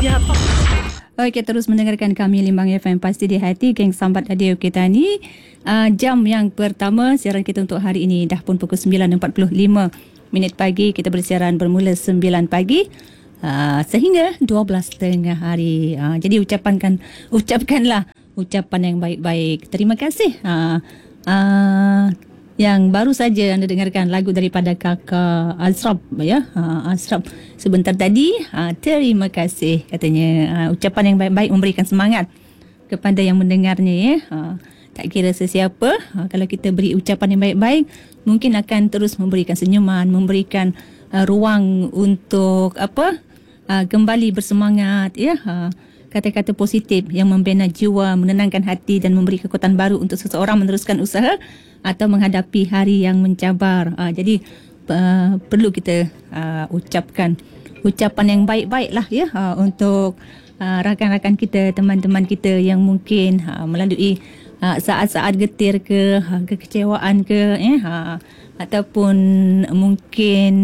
Okey, terus mendengarkan kami Limbang FM Pasti di Hati, geng Sambat Radio kita ni. Jam yang pertama siaran kita untuk hari ini dah pun pukul 9.45 pagi. Kita bersiaran bermula 9 pagi sehingga 12.30 hari. Jadi ucapkanlah ucapan yang baik-baik. Terima kasih. Yang baru saja anda dengarkan lagu daripada Kakak Azrab, ya. Azrab sebentar tadi. Terima kasih katanya. Ucapan yang baik-baik memberikan semangat kepada yang mendengarnya, ya. Tak kira sesiapa, kalau kita beri ucapan yang baik-baik, mungkin akan terus memberikan senyuman, memberikan ruang untuk kembali bersemangat, ya. Kata-kata positif yang membina jiwa, menenangkan hati dan memberi kekuatan baru untuk seseorang meneruskan usaha atau menghadapi hari yang mencabar. Jadi perlu kita ucapkan ucapan yang baik-baik lah, ya, untuk rakan-rakan kita, teman-teman kita yang mungkin melalui saat-saat getir ke, kekecewaan ke, ataupun mungkin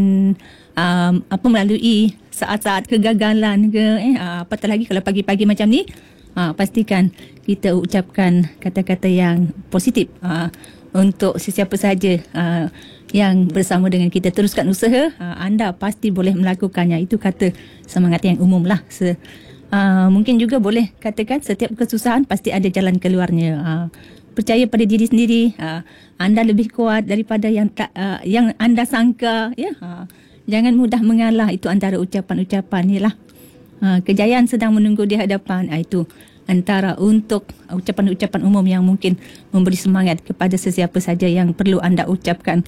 melalui saat-saat kegagalan ke, apatah lagi kalau pagi-pagi macam ni, pastikan kita ucapkan kata-kata yang positif untuk sesiapa sahaja yang bersama dengan kita. Teruskan usaha, anda pasti boleh melakukannya. Itu kata semangat yang umum lah. Mungkin juga boleh katakan setiap kesusahan pasti ada jalan keluarnya. Percaya pada diri sendiri, anda lebih kuat daripada yang anda sangka, ya. Jangan mudah mengalah. Itu antara ucapan-ucapan ni lah. Kejayaan sedang menunggu di hadapan. Itu antara untuk ucapan-ucapan umum yang mungkin memberi semangat kepada sesiapa saja yang perlu anda ucapkan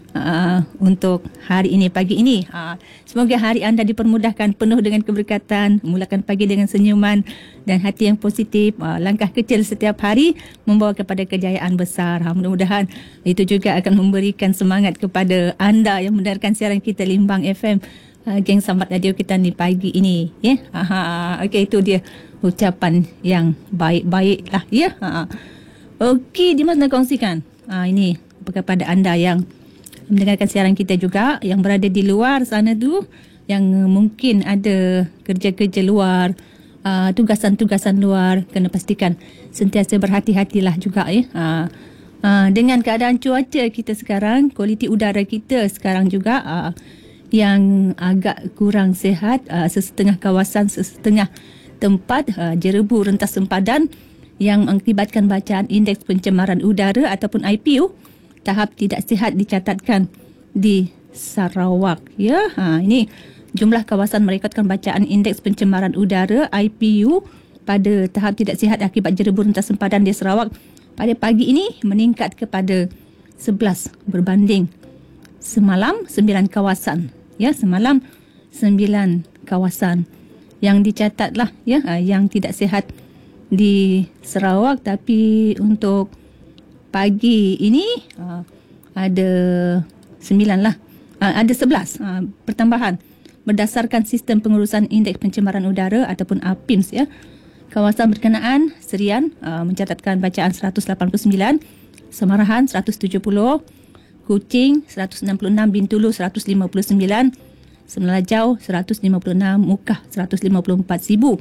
untuk hari ini, pagi ini. Semoga hari anda dipermudahkan, penuh dengan keberkatan, mulakan pagi dengan senyuman dan hati yang positif. Langkah kecil setiap hari membawa kepada kejayaan besar. Mudah-mudahan itu juga akan memberikan semangat kepada anda yang mendengarkan siaran kita Limbang FM, geng Sambat Radio kita ni pagi ini, ya. Okey, itu dia ucapan yang baik-baik lah, ya. Okey, Dimas nak kongsikan ini kepada anda yang mendengarkan siaran kita juga, yang berada di luar sana tu, yang mungkin ada kerja-kerja luar, tugasan-tugasan luar, kena pastikan sentiasa berhati-hatilah juga, ya. Dengan keadaan cuaca kita sekarang, kualiti udara kita sekarang juga yang agak kurang sihat, sesetengah kawasan, sesetengah tempat jerebu rentas sempadan yang mengakibatkan bacaan indeks pencemaran udara ataupun IPU tahap tidak sihat dicatatkan di Sarawak, ya. Ini jumlah kawasan merekodkan bacaan indeks pencemaran udara IPU pada tahap tidak sihat akibat jerebu rentas sempadan di Sarawak pada pagi ini meningkat kepada 11 berbanding semalam 9 kawasan. Ya, semalam 9 kawasan yang dicatatlah, ya, yang tidak sihat di Sarawak. Tapi untuk pagi ini ada 9 lah. Ada 11 pertambahan berdasarkan sistem pengurusan indeks pencemaran udara ataupun APIMS, ya. Kawasan berkenaan Serian mencatatkan bacaan 189, Semarahan 170, Kuching 166, Bintulu 159, Semenanjau 156, Mukah 154, Sibu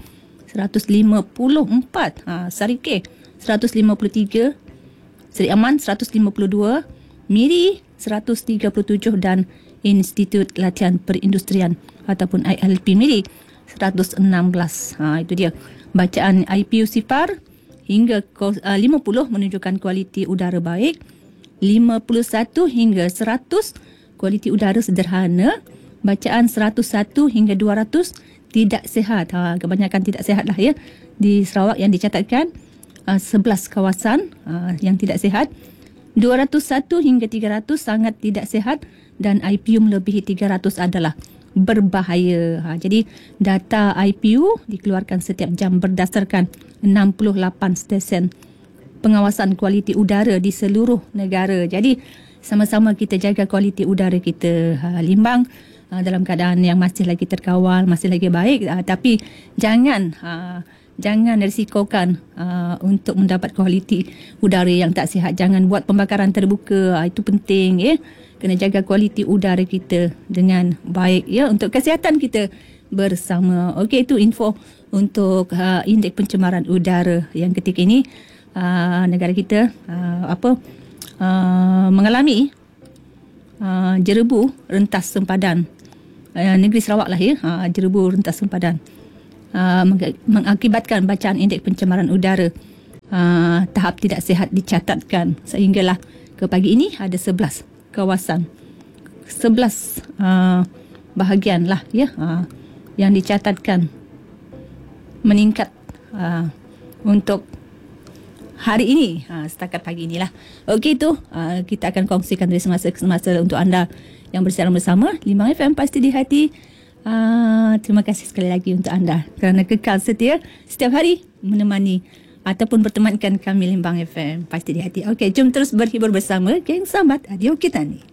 154, Sarike 153, Seri Aman 152, Miri 137 dan Institut Latihan Perindustrian ataupun ILP Miri 116. Itu dia bacaan IPU Sifar hingga 50 menunjukkan kualiti udara baik, 51 hingga 100 kualiti udara sederhana, bacaan 101 hingga 200 tidak sihat. Kebanyakan tidak sihat lah, ya, di Sarawak yang dicatatkan 11 kawasan yang tidak sihat, 201 hingga 300 sangat tidak sihat dan IPU melebihi 300 adalah berbahaya. Jadi data IPU dikeluarkan setiap jam berdasarkan 68 stesen pengawasan kualiti udara di seluruh negara. Jadi sama-sama kita jaga kualiti udara kita, Limbang, dalam keadaan yang masih lagi terkawal, masih lagi baik. Tapi jangan risikokan untuk mendapat kualiti udara yang tak sihat. Jangan buat pembakaran terbuka. Itu penting, ya. Kena jaga kualiti udara kita dengan baik, ya, untuk kesihatan kita bersama. Okey, itu info untuk indeks pencemaran udara yang ketika ini negara kita mengalami jerebu rentas sempadan. Negeri Sarawak lah ya, jerebu rentas sempadan. Mengakibatkan bacaan indeks pencemaran udara tahap tidak sihat dicatatkan, sehinggalah ke pagi ini ada 11 kawasan, 11 bahagian lah ya, yang dicatatkan meningkat untuk hari ini, setakat pagi inilah. Okey, itu kita akan kongsikan dari semasa ke semasa untuk anda yang bersiaran bersama Limbang FM Pasti di Hati. Terima kasih sekali lagi untuk anda kerana kekal setia setiap hari menemani ataupun bertemankan kami Limbang FM Pasti di Hati. Okey, jom terus berhibur bersama geng Sambat Adio kita ni.